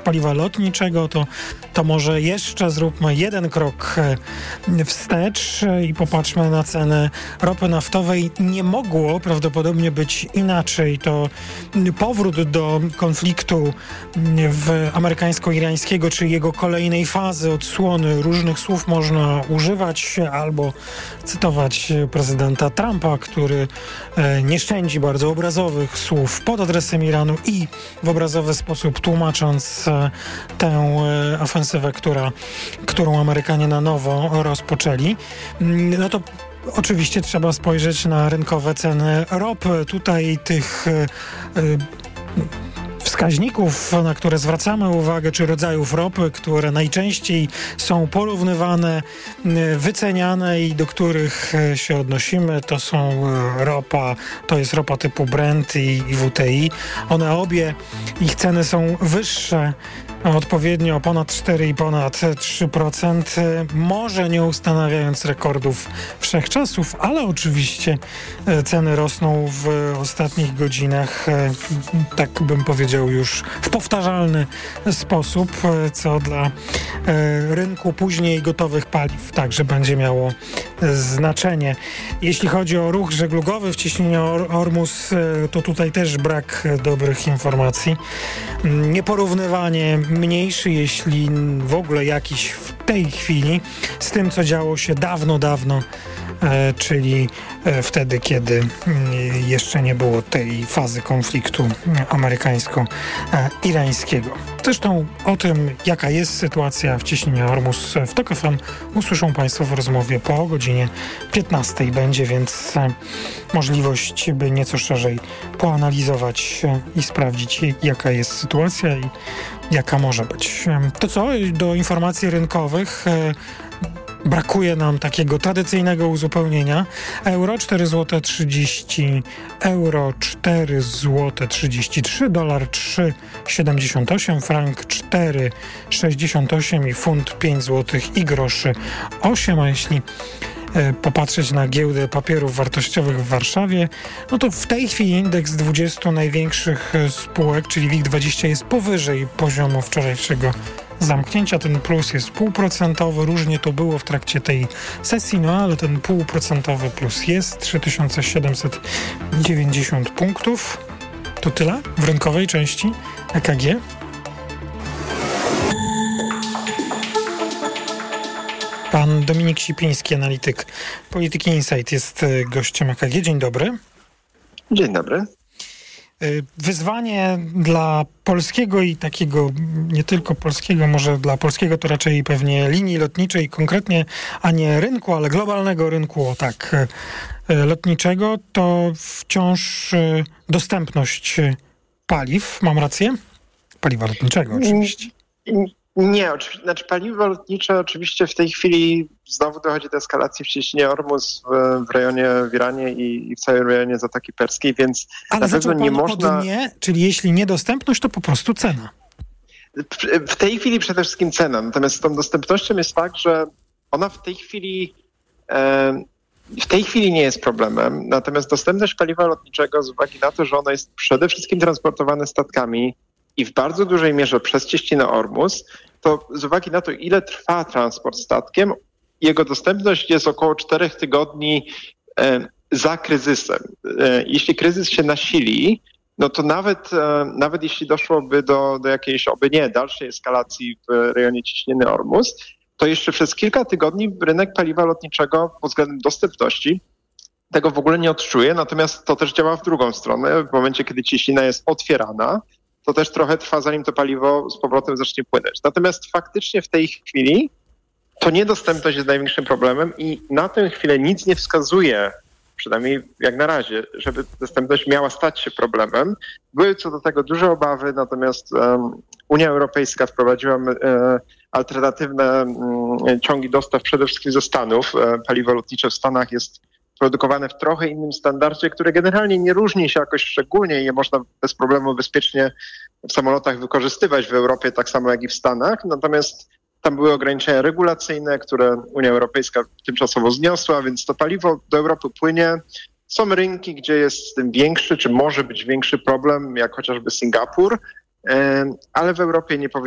paliwa lotniczego, to może jeszcze zróbmy jeden krok wstecz i popatrzmy na ceny ropy naftowej. Nie mogło prawdopodobnie być inaczej. To powrót do konfliktu amerykańsko-irańskiego, czy jego kolejnej fazy, odsłony. Różnych słów można używać albo cytować prezydenta Trumpa, który nie szczędzi bardzo obrazowych słów pod adresem Iranu i w obrazowy sposób tłumacząc tę ofensywę, którą Amerykanie na nowo rozpoczęli. No to oczywiście trzeba spojrzeć na rynkowe ceny ropy. Tutaj tych wskaźników, na które zwracamy uwagę, czy rodzajów ropy, które najczęściej są porównywane, wyceniane i do których się odnosimy, to jest ropa typu Brent i WTI. One obie, ich ceny są wyższe, odpowiednio ponad 4 i ponad 3%, może nie ustanawiając rekordów wszechczasów, ale oczywiście ceny rosną w ostatnich godzinach, tak bym powiedział, już w powtarzalny sposób, co dla rynku później gotowych paliw także będzie miało znaczenie. Jeśli chodzi o ruch żeglugowy w cieśninie Ormus, to tutaj też brak dobrych informacji. Nieporównywanie mniejszy, jeśli w ogóle jakiś w tej chwili, z tym, co działo się dawno, czyli wtedy, kiedy jeszcze nie było tej fazy konfliktu amerykańsko-irańskiego. Zresztą o tym, jaka jest sytuacja w cieśninie Ormus w TOK FM, usłyszą Państwo w rozmowie po godzinie 15. Będzie więc możliwość, by nieco szerzej poanalizować i sprawdzić, jaka jest sytuacja i jaka może być. To co? Do informacji rynkowych brakuje nam takiego tradycyjnego uzupełnienia. Euro 4,30 euro 4,33 dolar 3,78, frank 4,68 i funt 5 zł i groszy 8, a jeśli popatrzeć na giełdę papierów wartościowych w Warszawie, no to w tej chwili indeks 20 największych spółek, czyli WIG20, jest powyżej poziomu wczorajszego zamknięcia. Ten plus jest 0,5%. Różnie to było w trakcie tej sesji, no ale ten 0,5% plus jest 3790 punktów. To tyle w rynkowej części EKG. Pan Dominik Sipiński, analityk Polityki Insight, jest gościem EKG. Dzień dobry. Dzień dobry. Wyzwanie dla polskiego i takiego nie tylko polskiego, może dla polskiego to raczej pewnie linii lotniczej konkretnie, a nie rynku, ale globalnego rynku, lotniczego, to wciąż dostępność paliw. Mam rację? Paliwa lotniczego oczywiście. Nie, znaczy paliwo lotnicze oczywiście w tej chwili znowu dochodzi do eskalacji w cieśninie Ormus w rejonie w Iranie i w całym rejonie Zatoki Perskiej, więc ale na pewno nie można... czyli jeśli niedostępność, to po prostu cena. W tej chwili przede wszystkim cena, natomiast z tą dostępnością jest tak, że ona w tej chwili nie jest problemem, natomiast dostępność paliwa lotniczego z uwagi na to, że ono jest przede wszystkim transportowane statkami i w bardzo dużej mierze przez cieśninę Ormus, to z uwagi na to, ile trwa transport statkiem, jego dostępność jest około 4 tygodni za kryzysem. Jeśli kryzys się nasili, no to nawet jeśli doszłoby do jakiejś, oby nie, dalszej eskalacji w rejonie cieśniny Ormus, to jeszcze przez kilka tygodni rynek paliwa lotniczego pod względem dostępności tego w ogóle nie odczuje, natomiast to też działa w drugą stronę. W momencie, kiedy cieśnina jest otwierana, to też trochę trwa, zanim to paliwo z powrotem zacznie płynąć. Natomiast faktycznie w tej chwili to niedostępność jest największym problemem i na tę chwilę nic nie wskazuje, przynajmniej jak na razie, żeby dostępność miała stać się problemem. Były co do tego duże obawy, natomiast Unia Europejska wprowadziła alternatywne ciągi dostaw przede wszystkim ze Stanów. Paliwo lotnicze w Stanach jest produkowane w trochę innym standardzie, które generalnie nie różni się jakoś szczególnie i je można bez problemu bezpiecznie w samolotach wykorzystywać w Europie, tak samo jak i w Stanach. Natomiast tam były ograniczenia regulacyjne, które Unia Europejska tymczasowo zniosła, więc to paliwo do Europy płynie. Są rynki, gdzie jest z tym większy, czy może być większy problem, jak chociażby Singapur, ale w Europie nie powinno